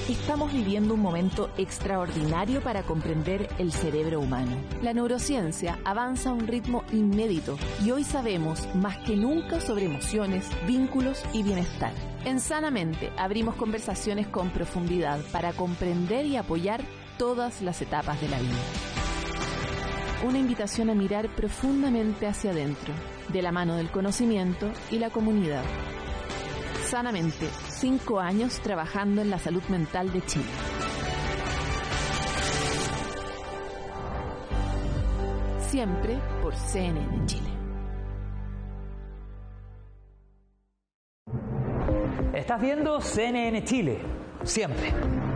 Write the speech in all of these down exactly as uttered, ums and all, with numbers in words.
Estamos viviendo un momento extraordinario para comprender el cerebro humano. La neurociencia avanza a un ritmo inédito y hoy sabemos más que nunca sobre emociones, vínculos y bienestar. En Sanamente abrimos conversaciones con profundidad para comprender y apoyar todas las etapas de la vida. Una invitación a mirar profundamente hacia adentro, de la mano del conocimiento y la comunidad. Sanamente, cinco años trabajando en la salud mental de Chile. Siempre por C N N Chile. Estás viendo C N N Chile, siempre.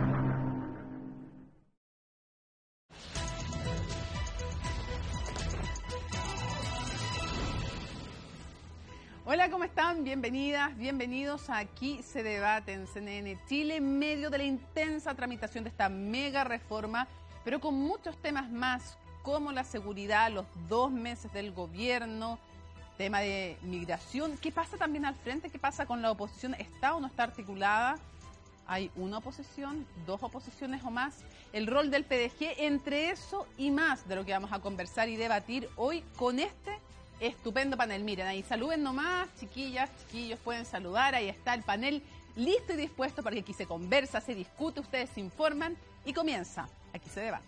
Hola, ¿cómo están? Bienvenidas, bienvenidos a Aquí se debate en C N N Chile, en medio de la intensa tramitación de esta mega reforma, pero con muchos temas más, como la seguridad, los dos meses del gobierno, tema de migración. ¿Qué pasa también al frente? ¿Qué pasa con la oposición? ¿Está o no está articulada? ¿Hay una oposición, dos oposiciones o más? El rol del P D G, entre eso y más de lo que vamos a conversar y debatir hoy con este estupendo panel. Miren, ahí saluden nomás, chiquillas, chiquillos, pueden saludar. Ahí está el panel listo y dispuesto para que aquí se conversa, se discute, ustedes se informan y comienza. Aquí se debate.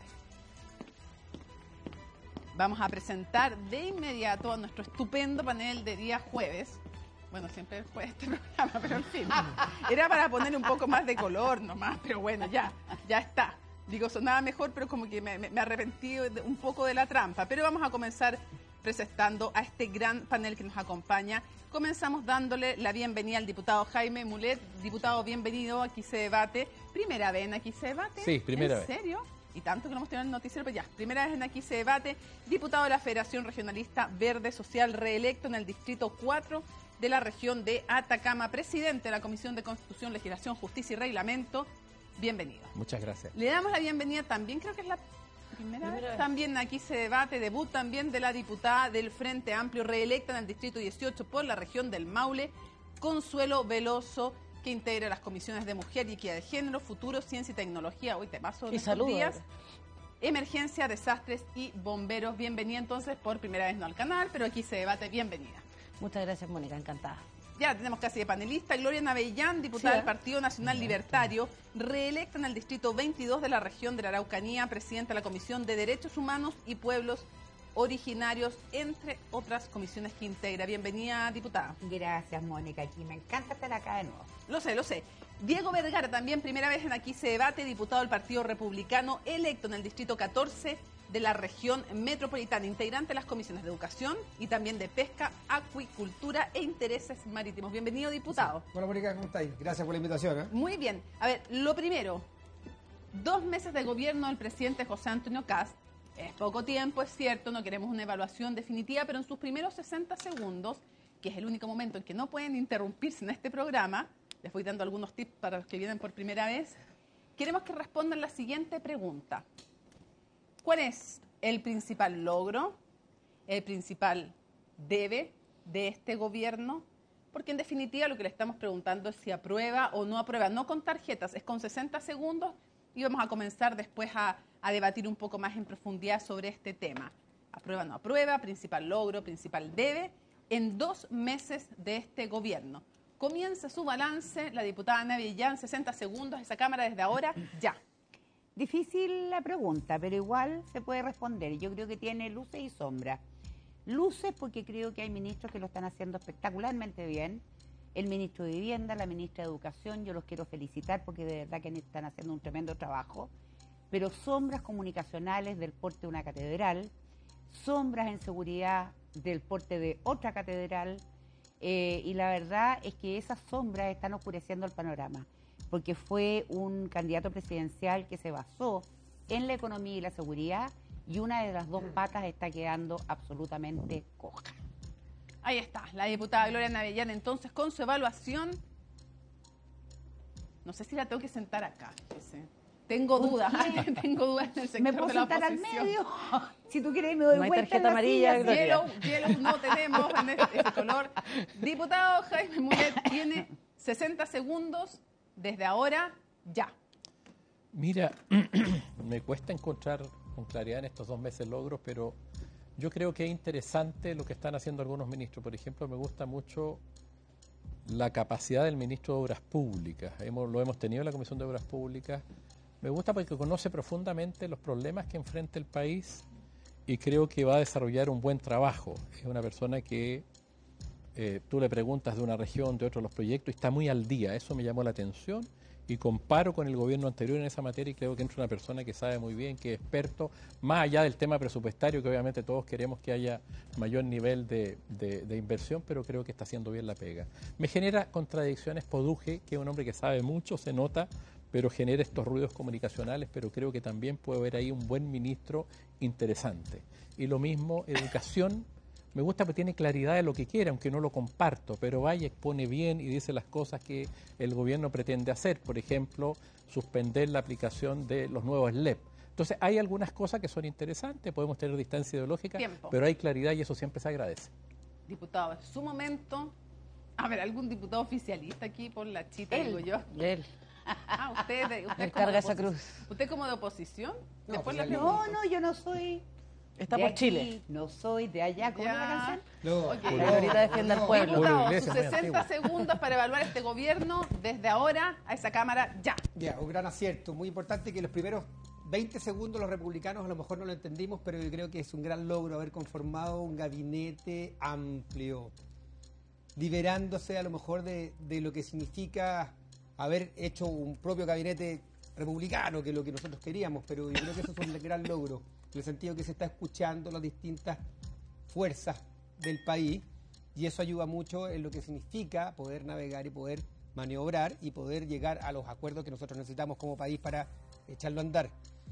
Vamos a presentar de inmediato a nuestro estupendo panel de día jueves. Bueno, siempre es jueves este programa, pero en fin. Era para ponerle un poco más de color nomás, pero bueno, ya, ya está. Digo, sonaba mejor, pero como que me, me, me arrepentí un poco de la trampa. Pero vamos a comenzar presentando a este gran panel que nos acompaña. Comenzamos dándole la bienvenida al diputado Jaime Mulet. Diputado, bienvenido, Aquí se debate. ¿Primera vez en Aquí se debate? Sí, primera vez. ¿En serio? Y tanto que no hemos tenido el noticiero, pero ya, primera vez en Aquí se debate. Diputado de la Federación Regionalista Verde Social, reelecto en el Distrito cuatro de la región de Atacama. Presidente de la Comisión de Constitución, Legislación, Justicia y Reglamento. Bienvenido. Muchas gracias. Le damos la bienvenida también, creo que es la primera, primera vez. También Aquí se debate, debut también de la diputada del Frente Amplio, reelecta en el Distrito dieciocho por la región del Maule, Consuelo Veloso, que integra las comisiones de Mujer y Equidad de Género, Futuro, Ciencia y Tecnología, hoy te paso y salud, días, Emergencia, Desastres y Bomberos. Bienvenida entonces, por primera vez no al canal, pero Aquí se debate, bienvenida. Muchas gracias, Mónica, encantada. Ya tenemos casi de panelista. Gloria Navellán, diputada sí, del Partido Nacional Libertario, reelecta en el Distrito veintidós de la región de la Araucanía, presidenta de la Comisión de Derechos Humanos y Pueblos Originarios, entre otras comisiones que integra. Bienvenida, diputada. Gracias, Mónica. Aquí me encanta estar acá de nuevo. Lo sé, lo sé. Diego Vergara, también primera vez en Aquí se debate, diputado del Partido Republicano, electo en el Distrito catorce de la región metropolitana, integrante de las comisiones de Educación y también de Pesca, Acuicultura e Intereses Marítimos. Bienvenido, diputado. Sí. Hola, Mónica, ¿cómo estáis? Gracias por la invitación. ¿eh? Muy bien. A ver, lo primero, dos meses de gobierno del presidente José Antonio Kast. Es poco tiempo, es cierto, no queremos una evaluación definitiva, pero en sus primeros sesenta segundos, que es el único momento en que no pueden interrumpirse en este programa, les voy dando algunos tips para los que vienen por primera vez, queremos que respondan la siguiente pregunta. ¿Cuál es el principal logro, el principal debe de este gobierno? Porque en definitiva lo que le estamos preguntando es si aprueba o no aprueba, no con tarjetas, es con sesenta segundos y vamos a comenzar después a, a debatir un poco más en profundidad sobre este tema. Aprueba o no aprueba, principal logro, principal debe, en dos meses de este gobierno. Comienza su balance la diputada Navellán, sesenta segundos, esa cámara desde ahora, ya. Difícil la pregunta, pero igual se puede responder. Yo creo que tiene luces y sombras. Luces porque creo que hay ministros que lo están haciendo espectacularmente bien. El ministro de Vivienda, la ministra de Educación, yo los quiero felicitar porque de verdad que están haciendo un tremendo trabajo. Pero sombras comunicacionales del porte de una catedral, sombras en seguridad del porte de otra catedral, eh, y la verdad es que esas sombras están oscureciendo el panorama. Porque fue un candidato presidencial que se basó en la economía y la seguridad y una de las dos patas está quedando absolutamente coja. Ahí está, la diputada Gloria Navellán, entonces, con su evaluación. No sé si la tengo que sentar acá. Fíjese. Tengo dudas, tengo dudas en el sector ¿Me puedo de la sentar oposición? al medio? Si tú quieres me doy no hay vuelta tarjeta en la amarilla, silla. Hielo, hielo no tenemos en este, este color. Diputado Jaime Mulet tiene sesenta segundos desde ahora, ya. Mira, me cuesta encontrar con claridad en estos dos meses logros, pero yo creo que es interesante lo que están haciendo algunos ministros. Por ejemplo, me gusta mucho la capacidad del ministro de Obras Públicas. Hemos, lo hemos tenido en la Comisión de Obras Públicas. Me gusta porque conoce profundamente los problemas que enfrenta el país y creo que va a desarrollar un buen trabajo. Es una persona que eh, tú le preguntas de una región, de otros los proyectos, y está muy al día. Eso me llamó la atención y comparo con el gobierno anterior en esa materia y creo que entra una persona que sabe muy bien, que es experto, más allá del tema presupuestario, que obviamente todos queremos que haya mayor nivel de, de, de inversión, pero creo que está haciendo bien la pega. Me genera contradicciones Poduje, que es un hombre que sabe mucho, se nota, pero genera estos ruidos comunicacionales, pero creo que también puede haber ahí un buen ministro interesante. Y lo mismo, educación, me gusta porque tiene claridad de lo que quiere, aunque no lo comparto, pero vaya, expone bien y dice las cosas que el gobierno pretende hacer. Por ejemplo, suspender la aplicación de los nuevos L E P. Entonces, hay algunas cosas que son interesantes, podemos tener distancia ideológica, Tiempo. pero hay claridad y eso siempre se agradece. Diputado, es su momento. A ver, ¿algún diputado oficialista aquí por la chita, Él. digo yo? Él. Ah, usted, de- usted Él como carga de esa oposi- cruz. ¿Usted como de oposición? No, Después pues la ya pregunto. No, no, yo no soy Está de por aquí, Chile. no soy de allá. ¿Cómo Ya. era la canción? No, Ok. no, La señorita defiende al no. pueblo. Diputado, Iglesia, sus muy sesenta antigua. segundos para evaluar este gobierno desde ahora a esa Cámara ya. Ya, un gran acierto. Muy importante que los primeros veinte segundos los republicanos a lo mejor no lo entendimos, pero yo creo que es un gran logro haber conformado un gabinete amplio, liberándose a lo mejor de, de lo que significa haber hecho un propio gabinete republicano, que es lo que nosotros queríamos, pero yo creo que eso es un gran logro, en el sentido que se está escuchando las distintas fuerzas del país y eso ayuda mucho en lo que significa poder navegar y poder maniobrar y poder llegar a los acuerdos que nosotros necesitamos como país para echarlo a andar.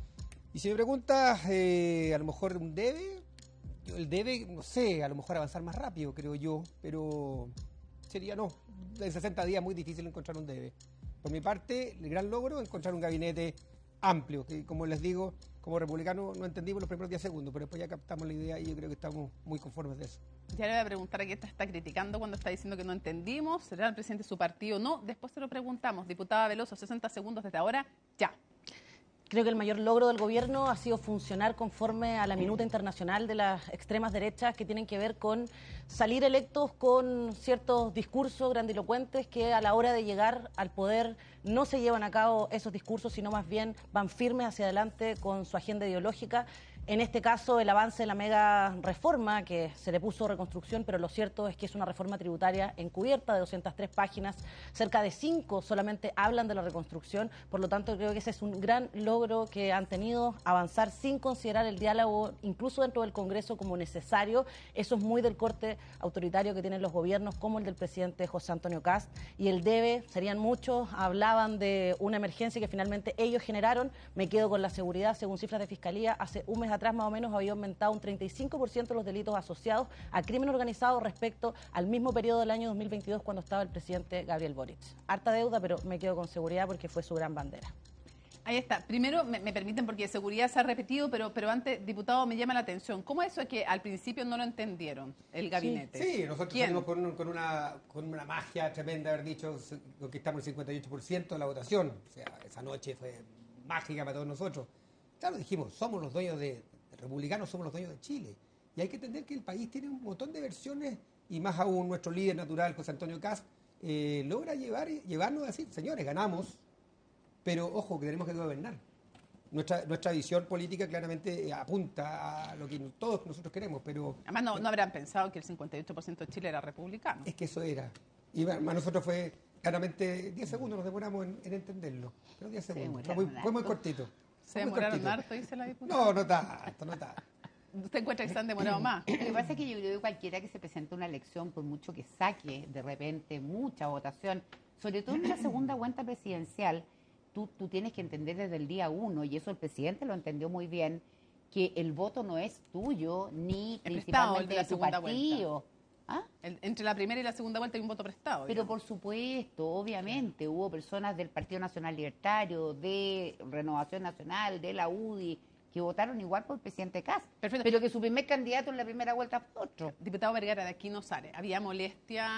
Y si me preguntas, eh, a lo mejor un debe, yo el debe, no sé, a lo mejor avanzar más rápido, creo yo, pero sería no, en sesenta días muy difícil encontrar un debe. Por mi parte, el gran logro es encontrar un gabinete amplio, que como les digo, como republicanos no entendimos los primeros diez segundos, pero después ya captamos la idea y yo creo que estamos muy conformes de eso. Ya le voy a preguntar a quién te está criticando cuando está diciendo que no entendimos. ¿Será el presidente de su partido o no? Después se lo preguntamos. Diputada Veloso, sesenta segundos desde ahora, ya. Creo que el mayor logro del gobierno ha sido funcionar conforme a la minuta internacional de las extremas derechas que tienen que ver con salir electos con ciertos discursos grandilocuentes que a la hora de llegar al poder no se llevan a cabo esos discursos, sino más bien van firmes hacia adelante con su agenda ideológica. En este caso, el avance de la mega reforma, que se le puso reconstrucción, pero lo cierto es que es una reforma tributaria encubierta de doscientas tres páginas, cerca de cinco solamente hablan de la reconstrucción, por lo tanto creo que ese es un gran logro que han tenido, avanzar sin considerar el diálogo, incluso dentro del Congreso, como necesario. Eso es muy del corte autoritario que tienen los gobiernos, como el del presidente José Antonio Kast, y el debe, serían muchos, hablaban de una emergencia que finalmente ellos generaron. Me quedo con la seguridad, según cifras de Fiscalía, hace un mes atrás más o menos había aumentado un treinta y cinco por ciento los delitos asociados a crimen organizado respecto al mismo periodo del año dos mil veintidós cuando estaba el presidente Gabriel Boric. Harta deuda, pero me quedo con seguridad porque fue su gran bandera. Ahí está. Primero, me, me permiten, porque seguridad se ha repetido, pero, pero antes, diputado, me llama la atención. ¿Cómo es eso de que al principio no lo entendieron el gabinete? Sí, nosotros ¿Quién? salimos con, un- con, una, con una magia tremenda, haber dicho, se- conquistamos el cincuenta y ocho por ciento de la votación. O sea, esa noche fue mágica para todos nosotros. Claro, dijimos, somos los dueños de, de republicanos, somos los dueños de Chile. Y hay que entender que el país tiene un montón de versiones, y más aún nuestro líder natural, José Antonio Kast, eh, logra llevar, llevarnos a decir, señores, ganamos, pero ojo, que tenemos que gobernar. Nuestra, nuestra visión política claramente eh, apunta a lo que todos nosotros queremos, pero Además, no, no habrán pensado que el cincuenta y ocho por ciento de Chile era republicano. es que eso era. Y para nosotros fue, claramente, diez segundos nos demoramos en, en entenderlo. Pero diez segundos. Fue muy, demoraron fue muy harto. cortito. ¿Se Fue muy demoraron cortito. harto, dice la diputada? No, no tanto, no tanto. ¿Usted encuentra que se han demorado más? Lo que pasa es que yo creo que cualquiera que se presente a una elección, por mucho que saque de repente mucha votación, sobre todo en una segunda vuelta presidencial, tú, tú tienes que entender desde el día uno, y eso el presidente lo entendió muy bien, que el voto no es tuyo, ni Es prestado el principalmente de la de tu segunda partido. ¿Ah? El- entre la primera y la segunda vuelta hay un voto prestado. Pero digamos. por supuesto, obviamente, hubo personas del Partido Nacional Libertario, de Renovación Nacional, de la U D I, que votaron igual por el presidente Kast, Perfecto. pero que su primer candidato en la primera vuelta fue otro. Diputado Vergara, de aquí no sale. Había molestia,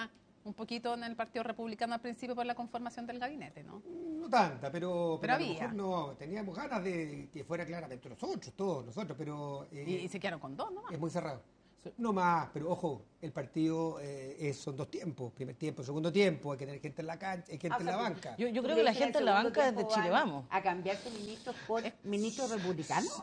un poquito en el Partido Republicano al principio por la conformación del gabinete, ¿no? No tanta, pero, pero, Pero a lo había. mejor no, teníamos ganas de que fuera claramente nosotros, todos nosotros, pero eh, Y, y se quedaron con dos, ¿no? es muy cerrado. No más, pero ojo, el partido eh, es- son dos tiempos, primer tiempo, segundo tiempo, hay que tener gente en la cancha, hay gente en la banca. Yo, yo creo que la gente en la banca es de Chile Vamos. ¿A cambiar sus ministros por ministros republicanos?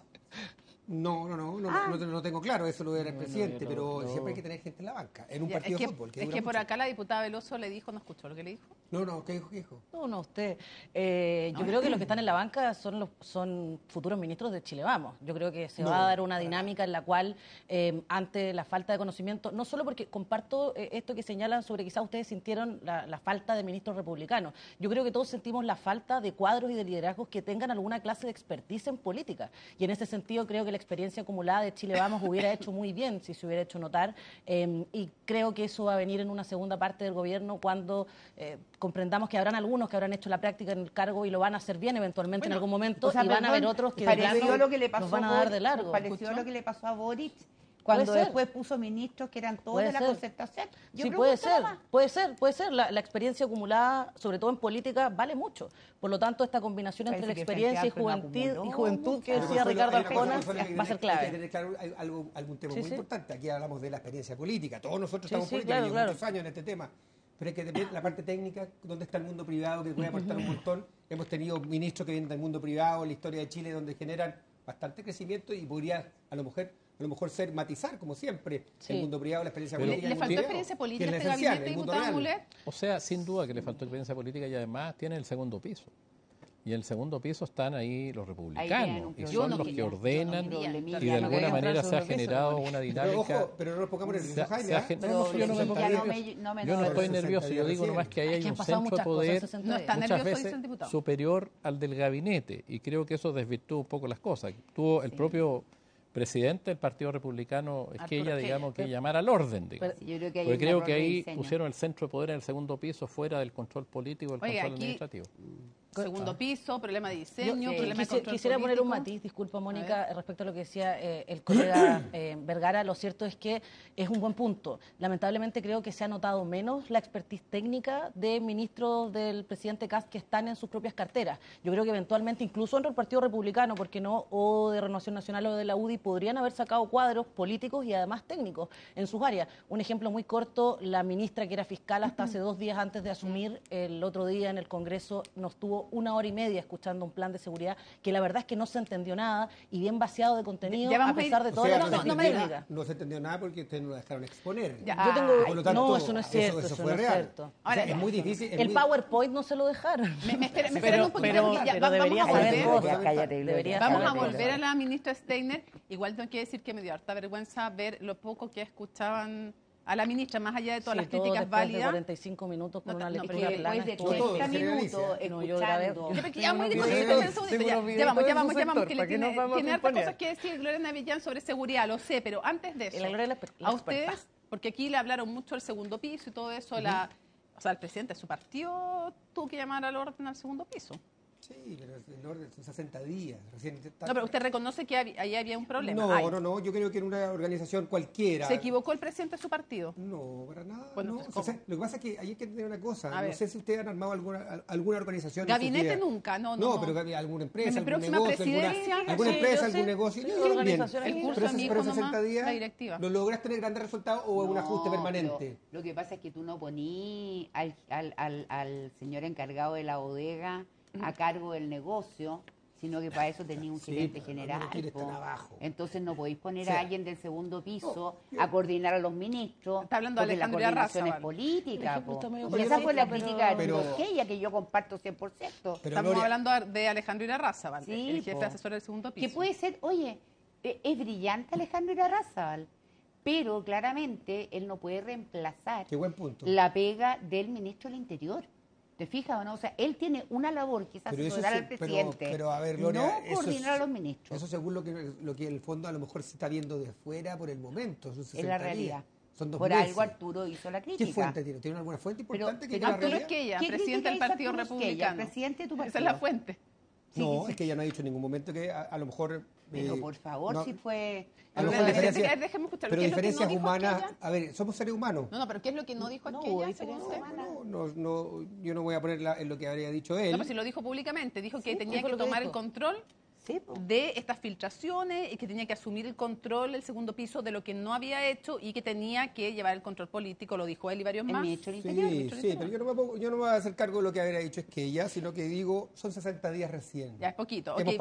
No, no, no, no, Ah. no, no tengo claro, eso lo era el No, no, presidente, yo pero no- siempre hay que tener gente en la banca, en un Ya, partido es que, de fútbol. Que es dura que por mucho. acá la diputada Veloso le dijo, ¿no escuchó lo que le dijo? No, no, ¿qué dijo? ¿Qué dijo? No, no, usted. Eh, yo No. creo que los que están en la banca son los son futuros ministros de Chile Vamos. Yo creo que se No, va a dar una para dinámica en la cual, eh, ante la falta de conocimiento, no solo porque comparto eh, esto que señalan sobre quizás ustedes sintieron la, la falta de ministros republicanos. Yo creo que todos sentimos la falta de cuadros y de liderazgos que tengan alguna clase de expertise en política. Y en ese sentido creo que la experiencia acumulada de Chile Vamos hubiera hecho muy bien si se hubiera hecho notar. eh, y creo que eso va a venir en una segunda parte del gobierno cuando eh, comprendamos que habrán algunos que habrán hecho la práctica en el cargo y lo van a hacer bien eventualmente en algún momento, O sea, y van a haber perdón, otros que de pareció plano lo que le pasó nos van a a dar Boric, de largo. pareció ¿Escuchó? lo que le pasó a Boric cuando ser. después puso ministros que eran todos Puede de la ser. concertación. Yo Sí, pregunto puede ser, nomás. puede ser, puede ser. La, la experiencia acumulada, sobre todo en política, vale mucho. Por lo tanto, esta combinación entre la Parece que experiencia y Frente Amplio no juventud, y acumuló juventud que mucho. decía Consuelo, Ricardo hay una cosa, Arjona Consuelo, que va a ser Hay que clave. tener claro hay algo, algún tema Sí, muy sí. importante. Aquí hablamos de la experiencia política. Todos nosotros Sí, estamos sí, políticos, claro, llevamos claro. muchos años en este tema. Pero hay que ver la parte técnica, dónde está el mundo privado, que puede aportar un montón. Hemos tenido ministros que vienen del mundo privado, en la historia de Chile, donde generan bastante crecimiento y podría a lo mejor a lo mejor ser matizar, como siempre, Sí. el mundo privado, la experiencia Pero- política. ¿Le el faltó mundo experiencia privado, política que a es este lo esencial, gabinete, el mundo diputada real. Mulet? O sea, sin duda que le faltó experiencia política y además tiene el segundo piso. Y en el segundo piso están ahí los tienen un republicanos y problema. son Yo no los que quería, yo no ordenan quería. y de Problemilla, no alguna quería manera entrar se ha sobre el piso, generado pero- una Pero dinámica. ojo, pero no nos pongamos nerviosos, Se ha- Jaime. se ha ¿ah? gen- Pero no, no, yo no me Problemilla, pongo no nervioso. me- no me Yo no doy. estoy sesenta nervioso, yo días digo nomás que ahí Es hay que han un pasado centro de muchas cosas en poder sesenta No días. está muchas nervioso, dice veces el diputado. superior al del gabinete y creo que eso desvirtúa un poco las cosas. Tuvo el propio presidente del Partido Republicano es que Arturo ella, Esquella. digamos, que llamara al orden, digamos. Sí, yo creo que hay Porque un creo error que de ahí diseño. pusieron el centro de poder en el segundo piso fuera del control político, del Oye, control aquí- administrativo. Segundo piso, problema de Yo, diseño, eh, problema de quisi- control quisiera poner un político. matiz, disculpa Mónica, respecto a lo que decía eh, el colega eh, Vergara. Lo cierto es que es un buen punto. Lamentablemente creo que se ha notado menos la expertise técnica de ministros del presidente Kast que están en sus propias carteras. Yo creo que eventualmente, incluso entre el Partido Republicano, ¿por qué no?, o de Renovación Nacional o de la U D I, podrían haber sacado cuadros políticos y además técnicos en sus áreas. Un ejemplo muy corto, la ministra que era fiscal hasta hace dos días antes de asumir, el otro día en el Congreso nos tuvo una hora y media escuchando un plan de seguridad que la verdad es que no se entendió nada y bien vaciado de contenido Ya a vamos a ir- pesar de O toda sea, la no, no, se no me entendió técnica. nada, no se entendió nada porque ustedes no la dejaron exponer. Ya. Yo tengo, Por lo tanto, no, eso no es cierto, eso, eso, fue no real. es cierto. O sea, Ahora, es muy difícil. es El muy- PowerPoint no se lo dejaron. Me, me espera- me Pero- esperan un poquito pero- porque ya pero va- debería vamos a saber volver. cosas. Cállate, Gloria. Debería Vamos a saber volver a cosas. la ministra Steiner. Igual tengo que decir que me dio harta vergüenza ver lo poco que escuchaban a la ministra, más allá de todas Sí, las todo críticas después de válidas. cuarenta y cinco minutos con No, una no, lectura pero plana. Después de estuvo- todo, cuarenta generaliza. minutos No, yo grabé- escuchando. Ya, porque ya muy Tengo difícil una con el segundito. Ya, ya vamos, ya vamos, ya vamos, que le tiene, tiene hartas cosas que decir Gloria Navillán sobre seguridad, lo sé, pero antes de eso, La Gloria es la exper- la a experta. ustedes, porque aquí le hablaron mucho del segundo piso y todo eso, la, o sea, el presidente de su partido tuvo que llamar al orden al segundo piso. Sí, pero el orden son sesenta días. Recién está- No, pero usted reconoce que había- ahí había un problema. No, Hay. no, no. Yo creo que en una organización cualquiera. ¿Se equivocó el presidente de su partido? No, para nada. Bueno, no. entonces, O sea, ¿cómo? lo que pasa es que hay que entender una cosa. A No ver. sé si ustedes han armado alguna, al- alguna organización. en su Gabinete vida. nunca, no, no, No, no. pero que alguna empresa, En la algún próxima negocio, presidencia, alguna, alguna sí, empresa, yo algún sé. negocio. Sí, ya, sí, bien. organización. El curso Pero a mi esos- hijo pero nomás, sesenta días, la directiva. ¿lo logras tener grandes resultados o es un No, ajuste permanente? pero Lo que pasa es que tú no poní al, al, al, al señor encargado de la bodega a cargo del negocio, sino que para eso tenía un Sí, gerente pero general. no quiere po. estar abajo. Entonces no podéis poner O sea, a alguien del segundo piso no, a coordinar a los ministros. Está hablando de porque la Alejandría coordinación es Razabal. política. ejemplo po. está medio Y esa fue la pero- crítica de pero- Turquía, que yo comparto cien por ciento. Pero Estamos Gloria- hablando de Alejandro Irarrázaval, Sí, el jefe po. asesor del segundo piso. Que puede ser, oye, eh, es brillante Alejandro Irarrázaval, pero claramente él no puede reemplazar Qué buen punto. la pega del ministro del Interior. ¿Te fijas o no? O sea, él tiene una labor que es Pero eso asesorar se- al pero- presidente, pero, a ver, Gloria, no eso coordinar es- a los ministros. Eso según lo que, lo que el fondo a lo mejor se está viendo de fuera por el momento. Son Es la sesenta días. realidad. Son dos Por meses. algo Arturo hizo la crítica. ¿Qué fuente tiene? ¿Tiene alguna fuente Pero- importante que pero diga la Arturo realidad? Esquella, ¿Qué presidente crítica del hizo Partido Arturo Esquella, Republicano. presidente de tu Esa es partido? la fuente. No, sí. es que ella no ha dicho en ningún momento que a, a lo mejor... Pero eh, por favor, no- si fue... A lo Pero mejor déjeme- diferencias, déjeme escucharlo. pero ¿Qué es lo que no diferencias dijo humanas... aquella? A ver, somos seres humanos. No, no, pero ¿qué es lo que no dijo No, aquella, hubo según diferencia usted? humana. No, no, no, yo no voy a poner la- en lo que habría dicho él. No, pero si lo dijo públicamente, dijo que Sí, tenía fue que lo que tomar dijo. el control Sí, po. de estas filtraciones y que tenía que asumir el control, el segundo piso de lo que no había hecho y que tenía que llevar el control político, lo dijo él y varios El más. ministro del Sí, Interior. ministro del sí, Interior. pero yo no, me pongo- yo no me voy a hacer cargo de lo que habría dicho es que ella, sino que digo, son sesenta días recién. Ya es poquito. Hemos Ok,